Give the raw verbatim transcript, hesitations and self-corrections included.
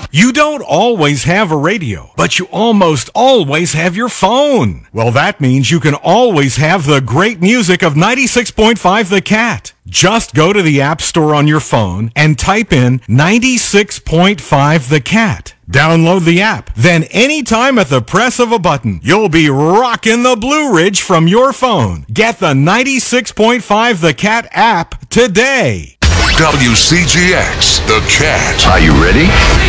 You don't always have a radio, but you almost always have your phone. Well, that means you can always have the great music of ninety-six point five The Cat. Just go to the App Store on your phone and type in ninety-six point five The Cat. Download the app. Then anytime at the press of a button, you'll be rocking the Blue Ridge from your phone. Get the ninety-six point five The Cat app today. W C G X, The Cat. Are you ready?